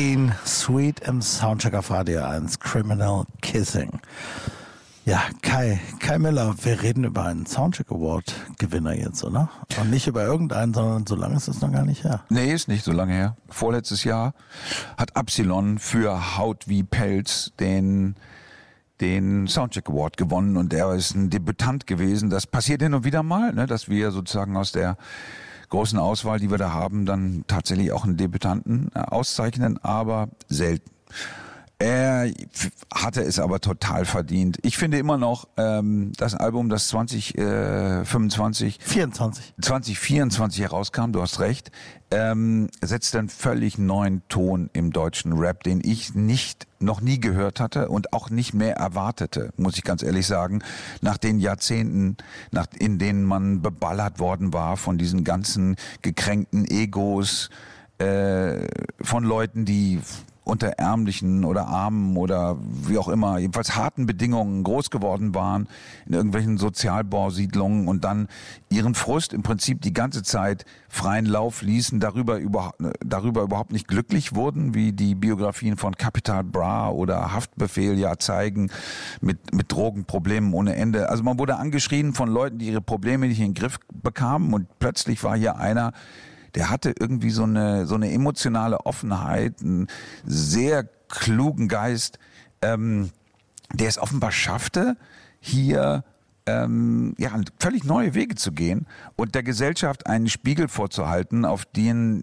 In Sweet im Soundcheck auf Radio 1, Criminal Kissing. Ja, Kai Müller, wir reden über einen Soundcheck Award Gewinner jetzt, oder? Und nicht über irgendeinen, sondern so lange ist es noch gar nicht her. Nee, ist nicht so lange her. Vorletztes Jahr hat Absilon für Haut wie Pelz den Soundcheck Award gewonnen und er ist ein Debütant gewesen. Das passiert hin und wieder mal, ne, dass wir sozusagen aus der großen Auswahl, die wir da haben, dann tatsächlich auch einen Debütanten auszeichnen, aber selten. Er hatte es aber total verdient. Ich finde immer noch, das Album, das 2024 herauskam, du hast recht, setzt einen völlig neuen Ton im deutschen Rap, den ich noch nie gehört hatte und auch nicht mehr erwartete, muss ich ganz ehrlich sagen, nach den Jahrzehnten, in denen man beballert worden war von diesen ganzen gekränkten Egos, von Leuten, die unter ärmlichen oder armen oder wie auch immer, jedenfalls harten Bedingungen groß geworden waren, in irgendwelchen Sozialbausiedlungen und dann ihren Frust im Prinzip die ganze Zeit freien Lauf ließen, darüber überhaupt nicht glücklich wurden, wie die Biografien von Capital Bra oder Haftbefehl ja zeigen, mit Drogenproblemen ohne Ende. Also man wurde angeschrien von Leuten, die ihre Probleme nicht in den Griff bekamen und plötzlich war hier einer, der hatte irgendwie so eine emotionale Offenheit, einen sehr klugen Geist, der es offenbar schaffte, hier völlig neue Wege zu gehen und der Gesellschaft einen Spiegel vorzuhalten, auf den